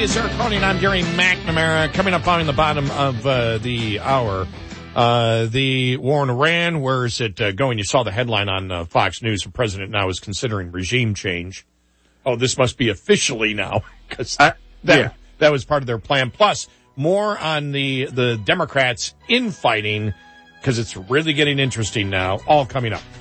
is Eric Coney, and I'm Gary McNamara. Coming up on the bottom of the hour, the war in Iran, where is it going? You saw the headline on Fox News. The president now is considering regime change. Oh, this must be officially now, because that was part of their plan. Plus, more on the Democrats infighting, because it's really getting interesting now, all coming up.